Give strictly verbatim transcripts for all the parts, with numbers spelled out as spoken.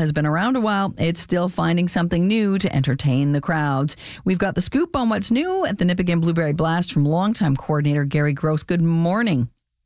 has been around a while, it's still finding something new to entertain the crowds. We've got the scoop on what's new at the Nipigon Blueberry Blast from longtime coordinator Gary Gross. Good morning.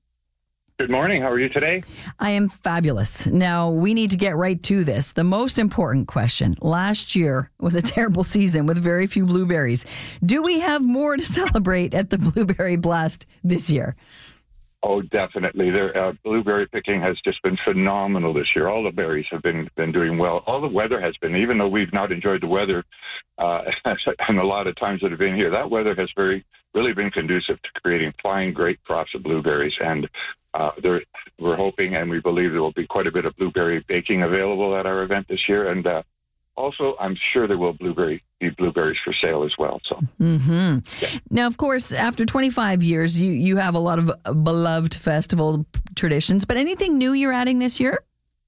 Good morning. How are you today? I am fabulous. Now, we need to get right to this. The most important question. Last year was a terrible season with very few blueberries. Do we have more to celebrate at the Blueberry Blast this year? Oh, definitely. There, uh, blueberry picking has just been phenomenal this year. All the berries have been, been doing well. All the weather has been, even though we've not enjoyed the weather uh, and a lot of times that have been here, that weather has very really been conducive to creating fine, great crops of blueberries. And uh, there, we're hoping and we believe there will be quite a bit of blueberry baking available at our event this year. And uh, also, I'm sure there will blueberry be blueberries for sale as well. So, mm-hmm. yeah. Now, of course, after twenty-five years, you, you have a lot of beloved festival traditions. But anything new you're adding this year?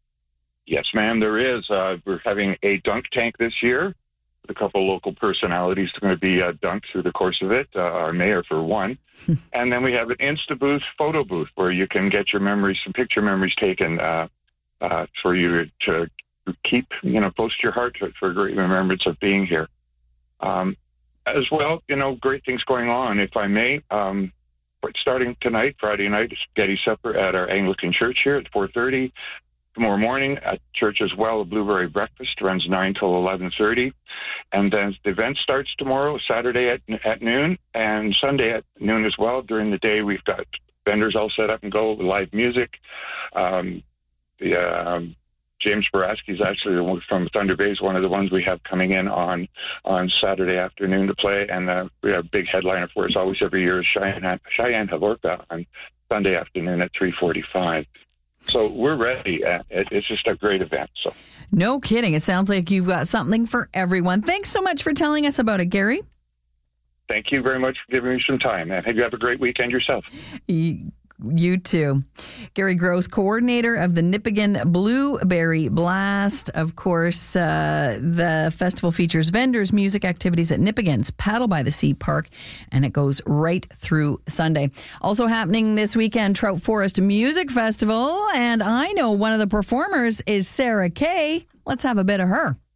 Yes, ma'am, there is. Uh, we're having a dunk tank this year. A couple local personalities are going to be uh, dunked through the course of it. Uh, our mayor, for one. And then we have an Insta booth, photo booth, where you can get your memories, some picture memories taken uh, uh, for you to, to keep, you know, close to your heart for, for a great remembrance of being here. Um, as well, you know, great things going on, if I may. Um, but starting tonight, Friday night, spaghetti supper at our Anglican church here at four thirty. Tomorrow morning at church as well, a blueberry breakfast runs nine till eleven thirty. And then the event starts tomorrow, Saturday at, at noon, and Sunday at noon as well. During the day, we've got vendors all set up and go with live music. Um, the um, James Baraski is actually the one from Thunder Bay, is one of the ones we have coming in on on Saturday afternoon to play. And uh, we have a big headliner for us always every year is Cheyenne, Cheyenne Havorka on Sunday afternoon at three forty-five. So we're ready. It's just a great event. So, no kidding. It sounds like you've got something for everyone. Thanks so much for telling us about it, Gary. Thank you very much for giving me some time. And you have a great weekend yourself. You too. Gary Gross, coordinator of the Nipigon Blueberry Blast. Of course, uh, the festival features vendors, music activities at Nipigon's Paddle by the Sea Park, and it goes right through Sunday. Also happening this weekend, Trout Forest Music Festival, and I know one of the performers is Sarah Kay. Let's have a bit of her.